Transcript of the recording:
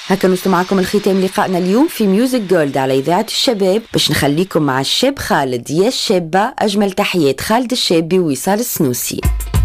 هكا نوصل معكم الختام لقائنا اليوم في ميوزك جولد على إذاعة الشباب، باش نخليكم مع الشاب خالد. يا الشابة، أجمل تحيات خالد الشابي ووصال السنوسي.